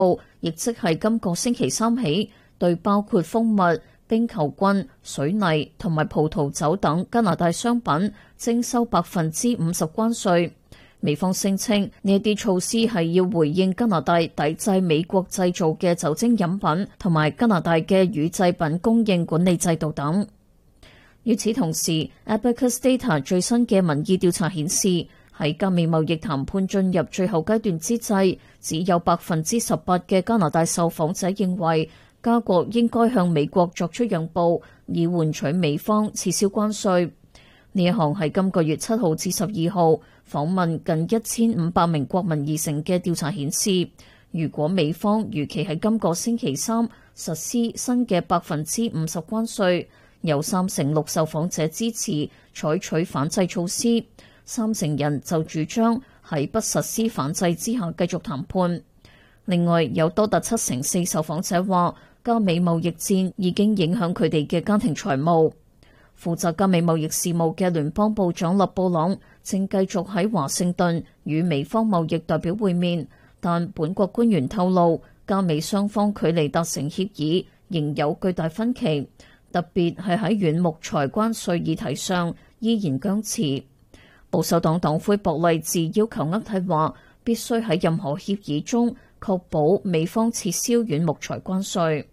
布亦即係今個星期三起，對包括蜂蜜、冰球棍、水泥同埋葡萄酒等加拿大商品徵收50%關稅。美方聲稱呢一啲措施係要回應加拿大抵制美國製造嘅酒精飲品同埋加拿大嘅乳製品供應管理制度等。與此同時 Abacus Data 最新嘅民意調查顯示，喺加美貿易談判進入最後階段之際，只有18%嘅加拿大受訪者認為加國應該向美國作出讓步，以換取美方撤銷關稅。呢一項係今個月7號至12號訪問近1500名國民而成嘅調查顯示，如果美方如期喺今個星期三實施新嘅50%關稅，有36%受訪者支持採取反制措施，30%人就主張喺不實施反制之下繼續談判。另外，有多達74%受訪者話，加美貿易戰已經影響佢哋嘅家庭財務。負責加美貿易事務嘅聯邦部長勒布朗正繼續喺華盛頓與美方貿易代表會面，但本國官員透露，加美雙方距離達成協議仍有巨大分歧，特別係喺軟木材關稅議題上依然僵持。保守黨黨魁博勵治要求渥太華必須喺任何協議中確保美方撤銷軟木材關稅。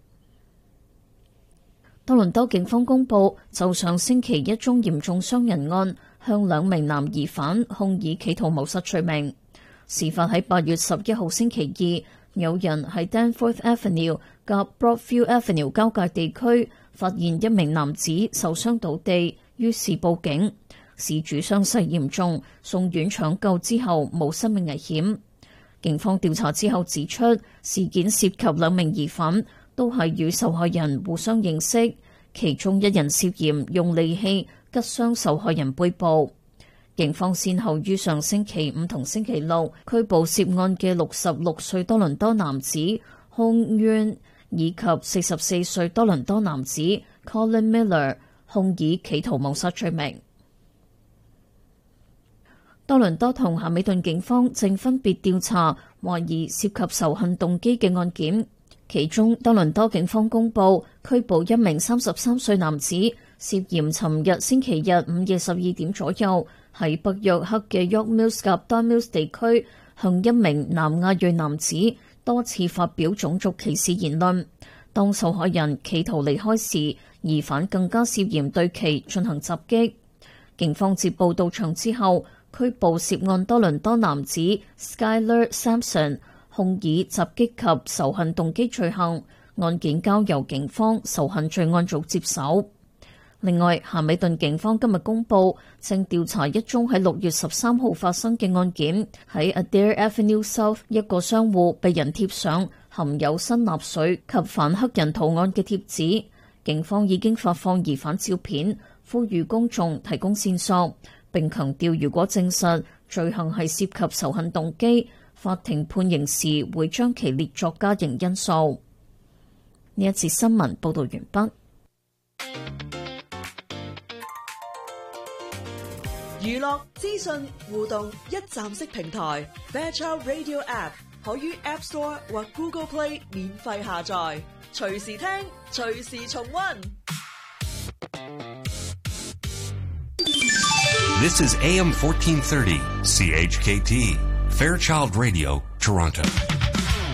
多倫多警方公佈，就上星期一宗嚴重傷人案，向2名男疑犯控以企圖謀殺罪名。事發喺8月11號星期二，有人喺 Danforth Avenue 及 Broadview Avenue 交界地區發現一名男子受傷倒地，於是報警。事主傷勢嚴重，送院搶救之後冇生命危險。警方調查之後指出，事件涉及2名疑犯，都係與受害人互相認識，其中一人涉嫌用利器拮傷受害人背部。警方先後於上星期5同星期6拘捕涉案嘅66歲多倫多男子 Hong Yuan 以及44歲多倫多男子 Colin Miller， 控以企圖謀殺罪名。多倫多同咸美頓警方正分別調查懷疑涉及仇恨動機嘅案件。其中，多倫多警方公佈拘捕一名33歲男子，涉嫌尋日星期日午夜12點左右喺北約克嘅 York Mills 及 Don Mills 地區向一名南亞裔男子多次發表種族歧視言論。當受害人企圖離開時，疑犯更加涉嫌對其進行襲擊。警方接報到場之後，拘捕涉案多倫多男子 Skyler Sampson，控以襲擊及仇恨動機罪行，案件交由警方仇恨罪案組接手。另外，咸美頓警方今日公佈，正調查一宗喺6月13號發生嘅案件，喺 Adair Avenue South 一個商戶被人貼上含有新納粹及反黑人圖案嘅貼紙。警方已經發放疑犯照片，呼籲公眾提供線索，並強調如果證實罪行係涉及仇恨動機，法庭判刑時會將其列作加刑因素。呢一次新聞報道完畢。 娛樂資訊互動一站式平台 Fairchild Radio App 可於 App Store 或 Google Play 免費下載，隨時聽，隨時重溫。 This is AM 1430 CHKT Fairchild Radio, Toronto.